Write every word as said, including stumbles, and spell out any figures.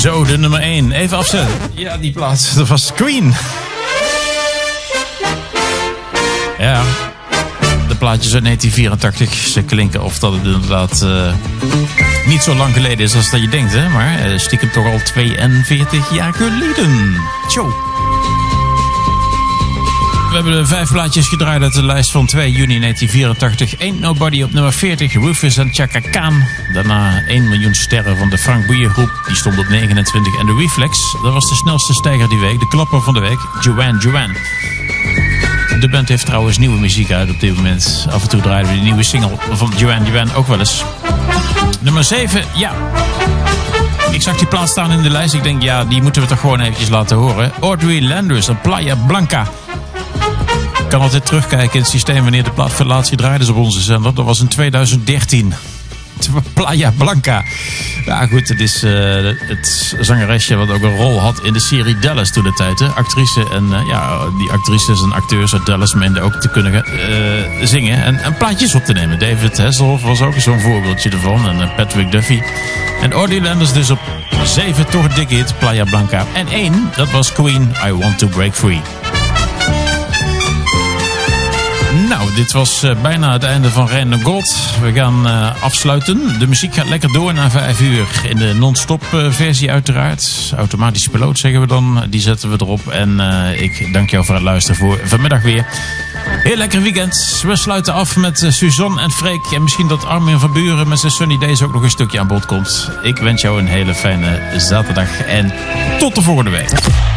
Zo, de nummer één. Even afzetten. Ja, die plaats. Dat was Queen. Ja, de plaatjes uit negentien vierentachtig. Ze klinken of dat het inderdaad uh, niet zo lang geleden is als dat je denkt, hè? Maar uh, stiekem toch al tweeënveertig jaar geleden. Tjo. We hebben vijf plaatjes gedraaid uit de lijst van twee juni negentien vierentachtig. Ain't Nobody op nummer veertig, Rufus en Chaka Khan. Daarna één miljoen sterren van de Frank Boeien groep. Die stond op negenentwintig. En de Reflex, dat was de snelste stijger die week. De klapper van de week, Joanne Joanne. De band heeft trouwens nieuwe muziek uit op dit moment. Af en toe draaien we die nieuwe single van Joanne Joanne ook wel eens. Nummer zeven, ja. Ik zag die plaat staan in de lijst. Ik denk, ja, die moeten we toch gewoon eventjes laten horen. Audrey Landers en Playa Blanca. Ik kan altijd terugkijken in het systeem wanneer de plaat voor laatst gedraaid is op onze zender. Dat was in tweeduizend dertien. Playa Blanca. Ja goed, het is uh, het zangeresje wat ook een rol had in de serie Dallas toen de tijd. Hè? Actrice en uh, ja, die actrices en acteurs uit Dallas meenden ook te kunnen uh, zingen en, en plaatjes op te nemen. David Hasselhoff was ook zo'n voorbeeldje ervan. En uh, Patrick Duffy. En Audrey Landers dus op zeven, toch een dikke hit, Playa Blanca. En één, dat was Queen, I Want To Break Free. Nou, dit was uh, bijna het einde van Random Gold. We gaan uh, afsluiten. De muziek gaat lekker door na vijf uur. In de non-stop uh, versie uiteraard. Automatische piloot zeggen we dan. Die zetten we erop. En uh, ik dank jou voor het luisteren voor vanmiddag weer. Heel lekker weekend. We sluiten af met uh, Suzanne en Freek. En misschien dat Armin van Buren met zijn Sunny Days ook nog een stukje aan bod komt. Ik wens jou een hele fijne zaterdag. En tot de volgende week.